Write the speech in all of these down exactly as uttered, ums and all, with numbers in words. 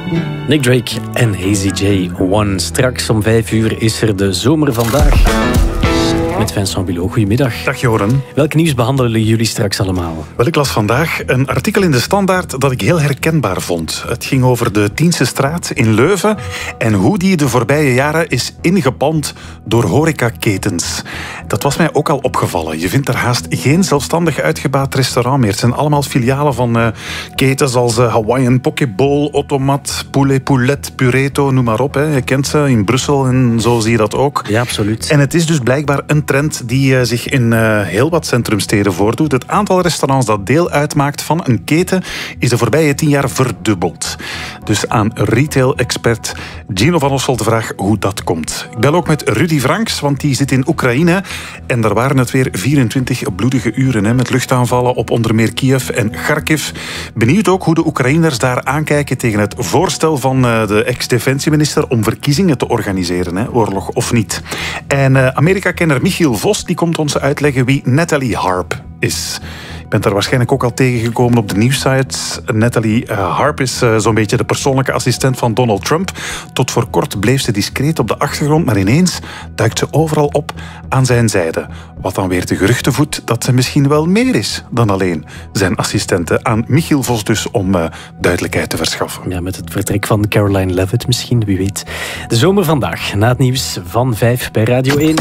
Nick Drake en Hazy J. One. Straks om vijf uur is er de Zomer Vandaag. Met Vincent Bilot. Goedemiddag. Dag Joren. Welk nieuws behandelen jullie straks allemaal? Wel, ik las vandaag een artikel in de Standaard dat ik heel herkenbaar vond. Het ging over de Tiense straat in Leuven en hoe die de voorbije jaren is ingepalmd door horecaketens. Dat was mij ook al opgevallen. Je vindt er haast geen zelfstandig uitgebaat restaurant meer. Het zijn allemaal filialen van uh, ketens als uh, Hawaiian Poke Bowl, Automat, Poulet Poulet, Pureto, noem maar op. Hè. Je kent ze in Brussel en zo zie je dat ook. Ja, absoluut. En het is dus blijkbaar een trend die uh, zich in uh, heel wat centrumsteden voordoet. Het aantal restaurants dat deel uitmaakt van een keten is de voorbije tien jaar verdubbeld. Dus aan retail-expert Gino van Ossel de vraag hoe dat komt. Ik bel ook met Rudy Franks, want die zit in Oekraïne. En daar waren het weer vierentwintig bloedige uren hè, met luchtaanvallen op onder meer Kiev en Kharkiv. Benieuwd ook hoe de Oekraïners daar aankijken tegen het voorstel van uh, de ex-defensieminister om verkiezingen te organiseren, hè, oorlog of niet. En uh, Amerika-kenner Michiel Vos die komt ons uitleggen wie Natalie Harp is. Je bent er waarschijnlijk ook al tegengekomen op de nieuwssites. Natalie uh, Harp is uh, zo'n beetje de persoonlijke assistent van Donald Trump. Tot voor kort bleef ze discreet op de achtergrond, maar ineens duikt ze overal op aan zijn zijde. Wat dan weer de geruchten voedt dat ze misschien wel meer is dan alleen zijn assistente. Aan Michiel Vos dus om uh, duidelijkheid te verschaffen. Ja, met het vertrek van Caroline Levitt misschien, wie weet. De Zomer Vandaag, na het nieuws van vijf bij Radio één.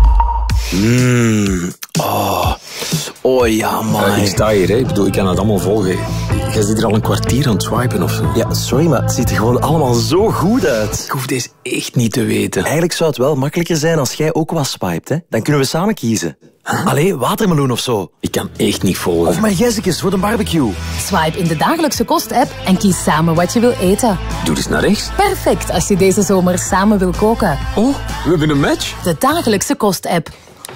Mmm, oh. oh ja, man. Uh, ik sta hier, hè. Ik bedoel, ik kan het allemaal volgen. Jij zit hier al een kwartier aan het swipen of zo. Ja, sorry, maar het ziet er gewoon allemaal zo goed uit. Ik hoef deze echt niet te weten. Eigenlijk zou het wel makkelijker zijn als jij ook wat swipet, hè. Dan kunnen we samen kiezen. Huh? Allee, watermeloen of zo. Ik kan echt niet volgen. Of mijn jessicus voor de barbecue. Swipe in de dagelijkse kost-app en kies samen wat je wil eten. Doe eens naar rechts. Perfect als je deze zomer samen wil koken. Oh, we hebben een match. De dagelijkse kost-app.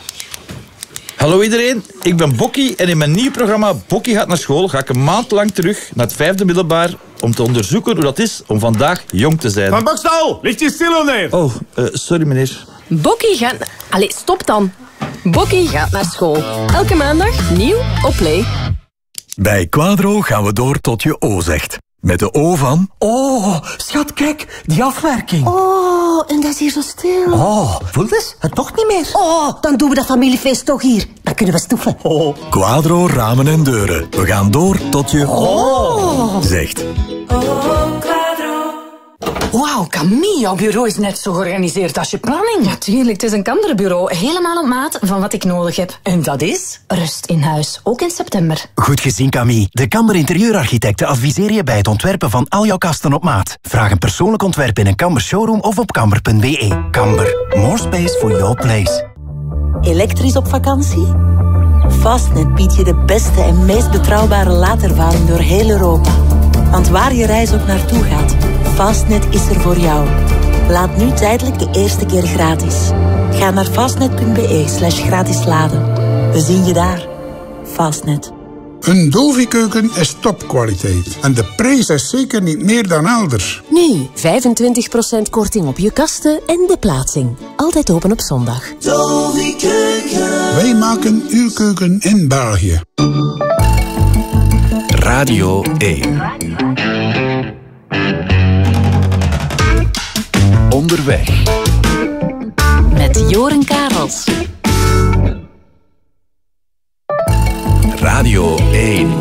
Hallo iedereen, ik ben Bokkie en in mijn nieuw programma Bokkie gaat naar school ga ik een maand lang terug naar het vijfde middelbaar om te onderzoeken hoe dat is om vandaag jong te zijn. Van Bokstal, ligt je stil neer? Oh, uh, sorry meneer. Bokkie gaat... Allee, stop dan. Bokkie gaat naar school. Elke maandag nieuw op Play. Bij Quadro gaan we door tot je O zegt. Met de O van... Oh, schat, kijk, die afwerking. Oh, en dat is hier zo stil. Oh, voel eens, het toch niet meer. Oh, dan doen we dat familiefeest toch hier. Dan kunnen we stoeven. Oh. Quadro ramen en deuren. We gaan door tot je... Oh. Zegt. Oh, Quadro. Wauw, Camille, jouw bureau is net zo georganiseerd als je planning. Natuurlijk, het is een Kamderbureau. Helemaal op maat van wat ik nodig heb. En dat is? Rust in huis, ook in september. Goed gezien, Camille. De Kamber Interieurarchitecten adviseren je bij het ontwerpen van al jouw kasten op maat. Vraag een persoonlijk ontwerp in een Kamber showroom of op kamber punt b e. Kamber, more space for your place. Elektrisch op vakantie? Fastnet biedt je de beste en meest betrouwbare laadervaring door heel Europa. Want waar je reis ook naartoe gaat, Fastnet is er voor jou. Laat nu tijdelijk de eerste keer gratis. Ga naar fastnet punt b e slash gratis laden. We zien je daar. Fastnet. Een Dovi-keuken is topkwaliteit. En de prijs is zeker niet meer dan elders. Nu, vijfentwintig procent korting op je kasten en de plaatsing. Altijd open op zondag. Dovi-keuken. Wij maken uw keuken in België. Radio één. Onderweg. Met Joren Karels. Radio één.